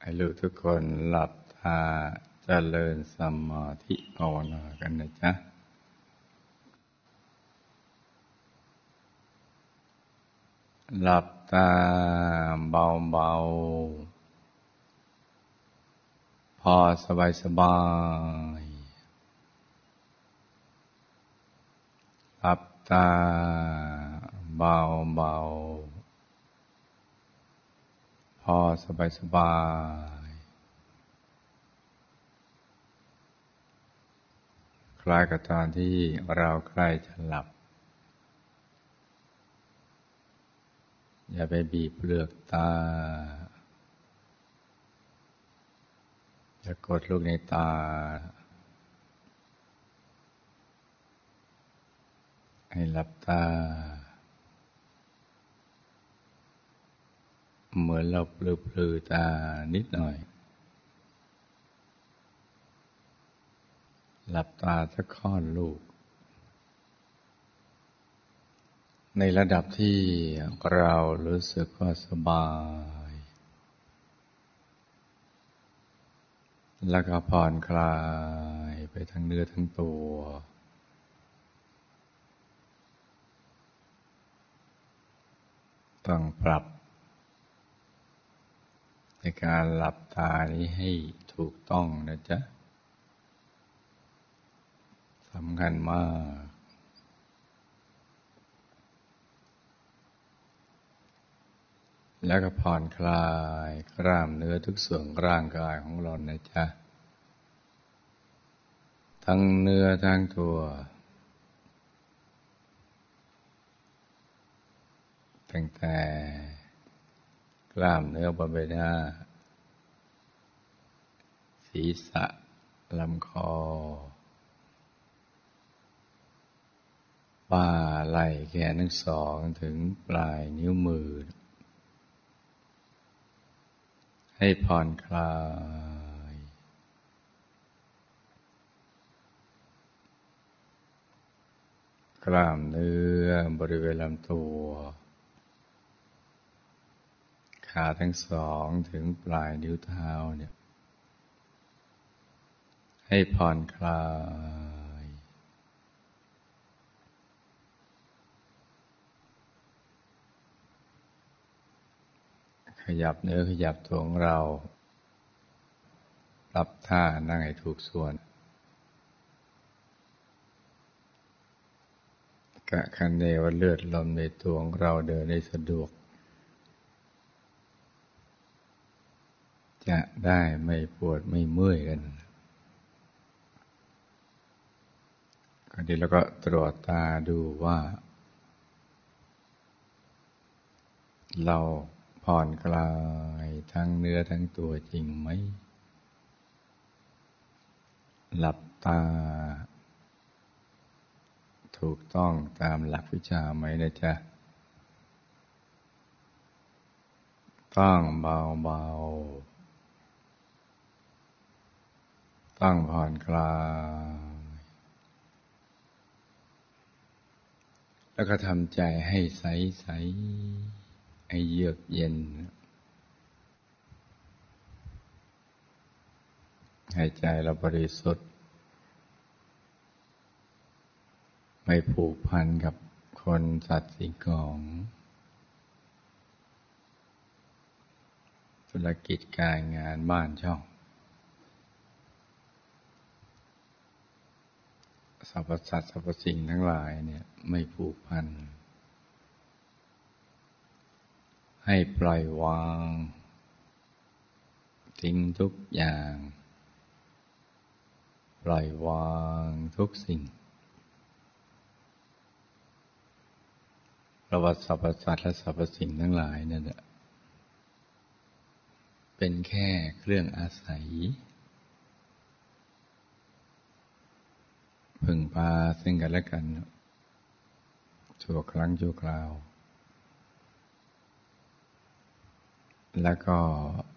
ให้ลูกทุกคนหลับตาเจริญสมาธิภาวนากันนะจ๊ะหลับตาเบาๆพอสบายหลับตาเบาๆพอสบายคล้ายกับตอนที่เราใกล้จะหลับอย่าไปบีบเปลือกตาอย่ากดลูกในตาให้หลับตาเหมือนเราปลือตานิดหน่อยหลับตาสักค่อนลูกในระดับที่เรารู้สึกว่าสบายแล้วก็ผ่อนคลายไปทั้งเนื้อทั้งตัวต้องปรับในการหลับตานี้ให้ถูกต้องนะจ๊ะสำคัญมากแล้วก็ผ่อนคลายกล้ามเนื้อทุกส่วนร่างกายของเรานะจ๊ะทั้งเนื้อทั้งตัวตั้งแต่กล้ามเนื้อบนใบหน้าศีรษะลำคอบ่าไหล่แขนทั้งสองถึงปลายนิ้วมือให้ผ่อนคลายกล้ามเนื้อบริเวณลำตัวขาทั้งสองถึงปลายนิ้วเท้าเนี่ยให้ผ่อนคลายขยับเนื้อขยับตัวของเราปรับท่านั่งให้ถูกส่วนกะคันเนว่าเลือดลมในตัวของเราเดินได้สะดวกจะได้ไม่ปวดไม่เมื่อยกันก็ดีแล้วก็ตรวจตาดูว่าเราผ่อนคลายทั้งเนื้อทั้งตัวจริงไหมหลับตาถูกต้องตามหลักวิชาไหมนะจ๊ะต้องเบาๆต้องผ่อนคลายแล้วก็ทำใจให้ใสๆให้เยือกเย็นให้ใจเราบริสุทธิ์ไม่ผูกพันกับคนสัตว์สิ่งของธุรกิจการงานบ้านช่องสรรพสัตว์สรรพสิ่งทั้งหลายเนี่ยไม่ผูกพันให้ปล่อยวางทิ้งทุกอย่างปล่อยวางทุกสิ่งเพราะว่าสรรพสัตว์และสรรพสิ่งทั้งหลายนั่นแหละเป็นแค่เครื่องอาศัยพึ่งพาซึ่งกันและกันชั่วครั้งชั่วคราวแล้วก็